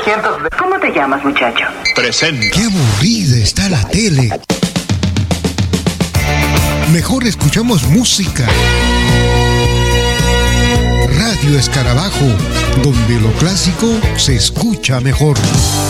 ¿Cómo te llamas, muchacho? Presenta. ¡Qué aburrida está la tele! Mejor escuchamos música. Radio Escarabajo, donde lo clásico se escucha mejor.